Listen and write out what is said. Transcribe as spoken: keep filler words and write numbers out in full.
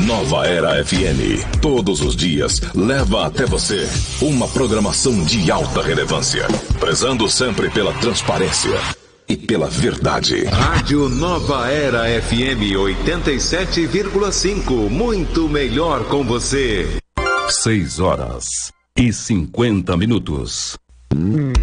Nova Era F M. Todos os dias leva até você uma programação de alta relevância, prezando sempre pela transparência e pela verdade. Rádio Nova Era F M oitenta e sete vírgula cinco. Muito melhor com você. Seis horas e cinquenta minutos.